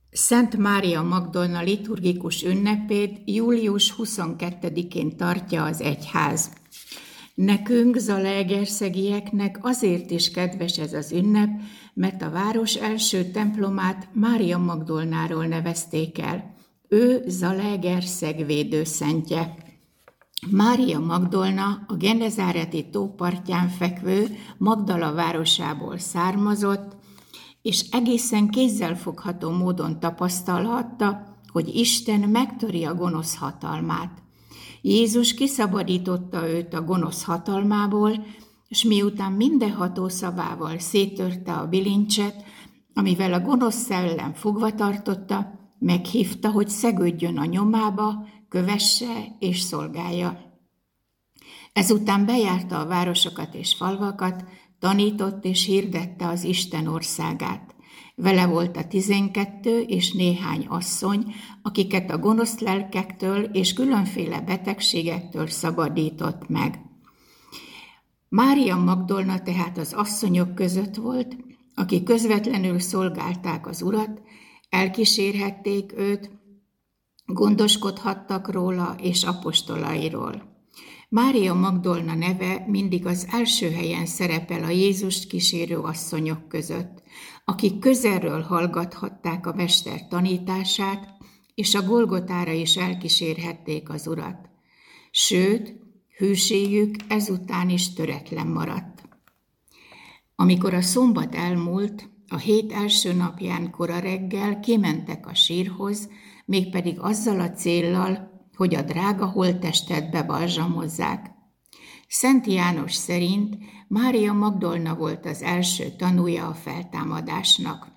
Szent Mária Magdolna liturgikus ünnepét július 22-én tartja az egyház. Nekünk, zalaegerszegieknek azért is kedves ez az ünnep, mert a város első templomát Mária Magdolnáról nevezték el. Ő Zalaegerszeg védőszentje. Mária Magdolna a Genezáreti tó partján fekvő Magdala városából származott, és egészen kézzelfogható módon tapasztalhatta, hogy Isten megtöri a gonosz hatalmát. Jézus kiszabadította őt a gonosz hatalmából, és miután mindenható szavával széttörte a bilincset, amivel a gonosz szellem fogva tartotta, meghívta, hogy szegődjön a nyomába, kövesse és szolgálja. Ezután bejárta a városokat és falvakat, tanított és hirdette az Isten országát. Vele volt a 12 és néhány asszony, akiket a gonosz lelkektől és különféle betegségektől szabadított meg. Mária Magdolna tehát az asszonyok között volt, akik közvetlenül szolgálták az Urat, elkísérhették őt, gondoskodhattak róla és apostolairól. Mária Magdolna neve mindig az első helyen szerepel a Jézust kísérő asszonyok között, akik közelről hallgathatták a mester tanítását, és a Golgotára is elkísérhették az Urat. Sőt, hűségük ezután is töretlen maradt. Amikor a szombat elmúlt, a hét első napján kora reggel kimentek a sírhoz, mégpedig azzal a céllal, hogy a drága holttestet bebalzsamozzák. Szent János szerint Mária Magdolna volt az első tanúja a feltámadásnak.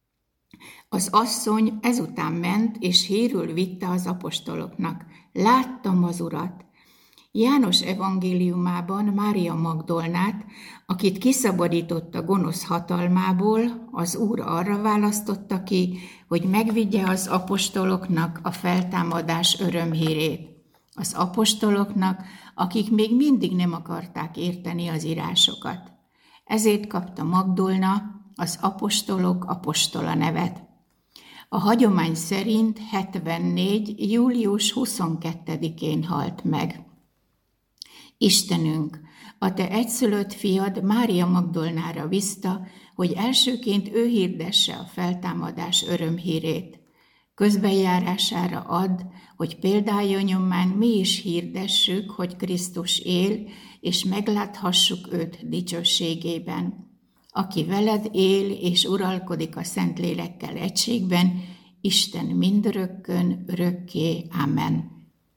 Az asszony ezután ment és hírül vitte az apostoloknak: láttam az Urat. János evangéliumában Mária Magdolnát, akit kiszabadított a gonosz hatalmából, az Úr arra választotta ki, hogy megvigye az apostoloknak a feltámadás örömhírét. Az apostoloknak, akik még mindig nem akarták érteni az írásokat. Ezért kapta Magdolna az apostolok apostola nevet. A hagyomány szerint 74. július 22-én halt meg. Istenünk, a te egyszülött fiad Mária Magdolnára bízta, hogy elsőként ő hirdesse a feltámadás örömhírét. Közbenjárására add, hogy példája nyomán mi is hirdessük, hogy Krisztus él, és megláthassuk őt dicsőségében. Aki veled él és uralkodik a Szentlélekkel egységben, Isten mindörökkön, örökké. Amen.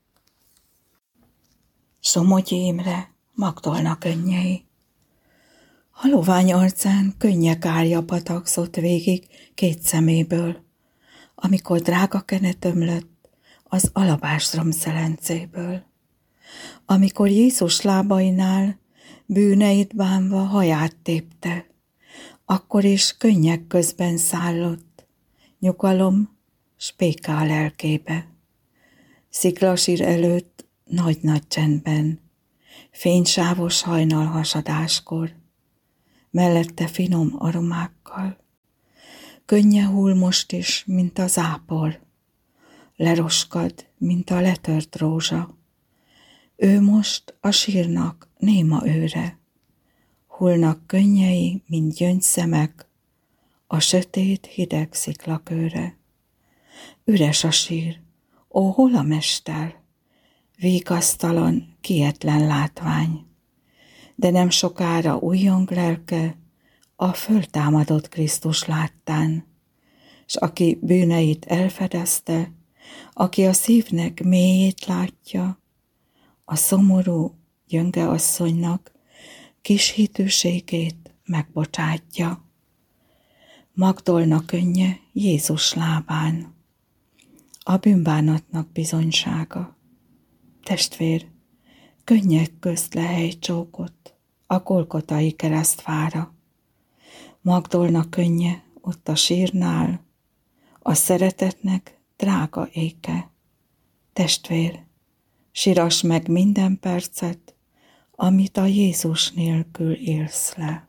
Somogyi Imre, Magdolna könnyei. Halovány arcán könnyek árja patakzott végig két szeméből, amikor drága kenet ömlött az alabástrom szelencéből. Amikor Jézus lábainál bűneit bánva haját tépte, akkor is könnyek közben szállott, nyugalom s béke a lelkébe. Sziklasír előtt nagy-nagy csendben, fénysávos hajnalhasadáskor, mellette finom aromákkal. Könnye hull most is, mint a zápor, leroskad, mint a letört rózsa. Ő most a sírnak néma őre, hullnak könnyei, mint gyöngyszemek, a sötét, hideg sziklakőre. Üres a sír, ó, hol a mester? Végasztalan, kietlen látvány, de nem sokára újjong lelke a föltámadott Krisztus láttán, s aki bűneit elfedezte, aki a szívnek mélyét látja, a szomorú, gyönge asszonynak kis hitűségét megbocsátja. Magdolna könnye Jézus lábán, a bűnbánatnak bizonysága. Testvér, könnyek közt lehely csókot a Golgotai keresztfára. Magdolna könnye ott a sírnál, a szeretetnek drága éke. Testvér, sírass meg minden percet, amit a Jézus nélkül élsz le.